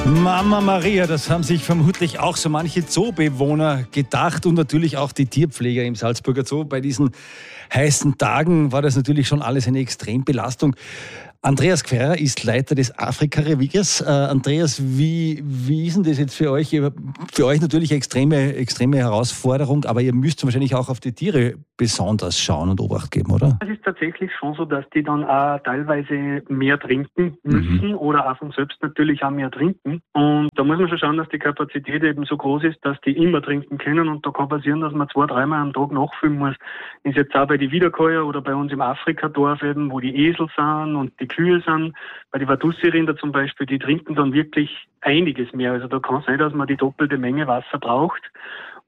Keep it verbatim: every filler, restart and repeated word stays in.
Mama Maria, das haben sich vermutlich auch so manche Zoobewohner gedacht und natürlich auch die Tierpfleger im Salzburger Zoo. Bei diesen heißen Tagen war das natürlich schon alles eine Extrembelastung. Andreas Gfeirer ist Leiter des Afrika-Reviers. Äh, Andreas, wie, wie ist denn das jetzt für euch? Für euch natürlich eine extreme, extreme Herausforderung, aber ihr müsst wahrscheinlich auch auf die Tiere besonders schauen und Obacht geben, oder? Es ist tatsächlich schon so, dass die dann auch teilweise mehr trinken müssen mhm. oder auch von selbst natürlich auch mehr trinken. Und da muss man schon schauen, dass die Kapazität eben so groß ist, dass die immer trinken können. Und da kann passieren, dass man zwei, dreimal am Tag nachfüllen muss. Ist jetzt auch bei den Wiederkäuer oder bei uns im Afrika-Dorf eben, wo die Esel sind und die Kühe sind. Bei den Vadussi-Rinder zum Beispiel, die trinken dann wirklich einiges mehr. Also da kann es sein, dass man die doppelte Menge Wasser braucht.